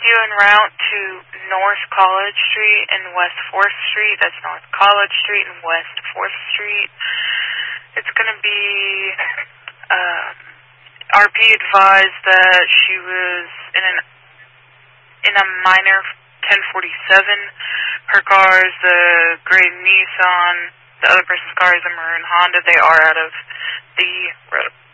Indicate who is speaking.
Speaker 1: you en route to North College Street and West 4th Street. That's North College Street and West 4th Street. It's going to be, RP advised that she was in a minor 1047. Her car is the gray Nissan. The other person's car is a maroon Honda. They are out of the road.